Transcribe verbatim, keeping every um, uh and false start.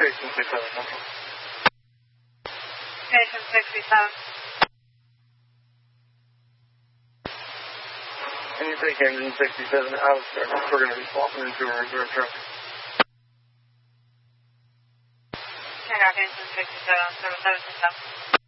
Station sixty-seven, Central. Station sixty-seven. Can you take engine sixty-seven out of service? We're going to be swapping into a reserve truck. Turn off engine sixty-seven, seven seven six seven.